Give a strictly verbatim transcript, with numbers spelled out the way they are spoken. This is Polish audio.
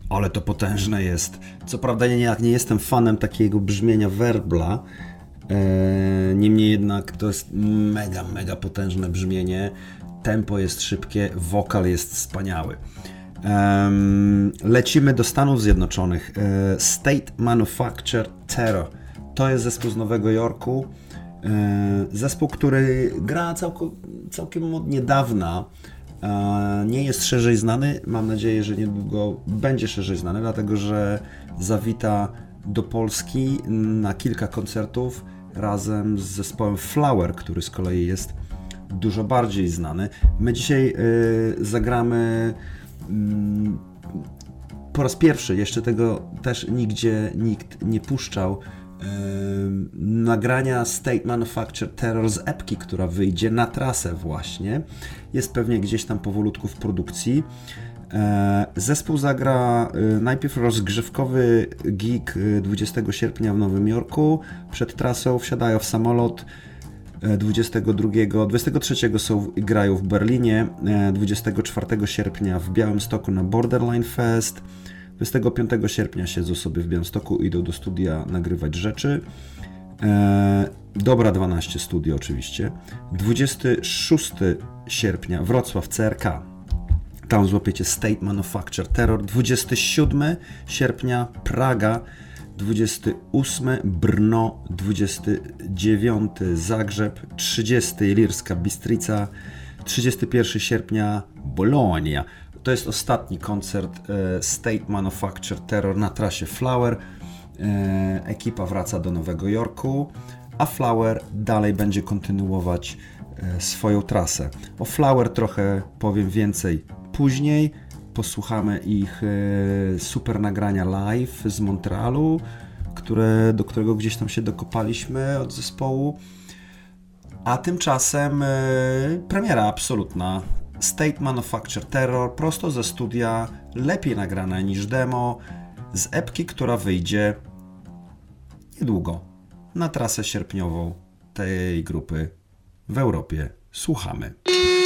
Ale to potężne jest. Co prawda ja nie jestem fanem takiego brzmienia werbla, e, niemniej jednak to jest mega, mega potężne brzmienie. Tempo jest szybkie, wokal jest wspaniały. E, lecimy do Stanów Zjednoczonych. E, State Manufactured Terror. To jest zespół z Nowego Jorku. E, zespół, który gra całko, całkiem od niedawna. Nie jest szerzej znany, mam nadzieję, że niedługo będzie szerzej znany, dlatego że zawita do Polski na kilka koncertów razem z zespołem Flower, który z kolei jest dużo bardziej znany. My dzisiaj y, zagramy y, po raz pierwszy, jeszcze tego też nigdzie nikt nie puszczał, nagrania State Manufactured Terror z epki, która wyjdzie na trasę właśnie. Jest pewnie gdzieś tam powolutku w produkcji. Zespół zagra najpierw rozgrzewkowy gig dwudziestego sierpnia w Nowym Jorku. Przed trasą wsiadają w samolot dwudziestego drugiego, dwudziestego trzeciego są, grają w Berlinie, dwudziestego czwartego sierpnia w Białymstoku na Borderline Fest. dwudziestego piątego sierpnia siedzą sobie w Białymstoku, idą do studia nagrywać rzeczy. E, Dobra dwanaście studio oczywiście. dwudziestego szóstego sierpnia Wrocław C R K. Tam złapiecie State Manufactured Terror. dwudziestego siódmego sierpnia Praga. dwudziestego ósmego Brno. dwudziestego dziewiątego Zagrzeb. trzydziestego Ilirska Bistrica. trzydziestego pierwszego sierpnia Bologna. To jest ostatni koncert e, State Manufactured Terror na trasie Flower. E, ekipa wraca do Nowego Jorku, a Flower dalej będzie kontynuować e, swoją trasę. O Flower trochę powiem więcej później. Posłuchamy ich e, super nagrania live z Montrealu, które, do którego gdzieś tam się dokopaliśmy od zespołu. A tymczasem e, premiera absolutna. State Manufactured Terror, prosto ze studia, lepiej nagrane niż demo, z epki, która wyjdzie niedługo na trasę sierpniową tej grupy w Europie. Słuchamy.